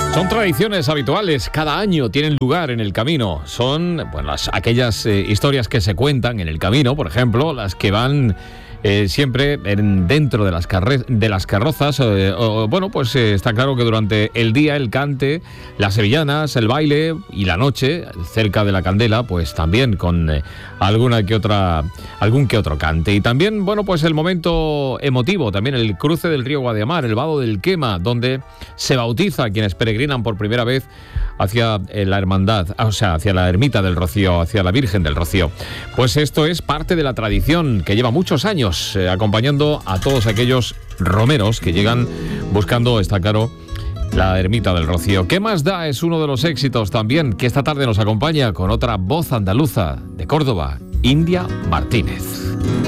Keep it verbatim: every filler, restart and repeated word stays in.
Son tradiciones habituales, cada año tienen lugar en el camino. Son, bueno, las, aquellas eh, historias que se cuentan en el camino, por ejemplo, las que van eh, siempre en, dentro de las, carre, de las carrozas. Eh, o, bueno, pues eh, está claro que durante el día el cante, las sevillanas, el baile y la noche, cerca de la candela, pues también con eh, alguna que otra, algún que otro cante. Y también, bueno, pues el momento emotivo, también el cruce del río Guadiamar, el vado del Quema, donde se bautiza a quienes peregrinan por primera vez hacia eh, la hermandad, o sea, hacia la ermita del Rocío, hacia la Virgen del Rocío. Pues esto es parte de la tradición que lleva muchos años eh, acompañando a todos aquellos romeros que llegan buscando, está claro, la ermita del Rocío. ¿Qué más da? Es uno de los éxitos también que esta tarde nos acompaña con otra voz andaluza de Córdoba, India Martínez.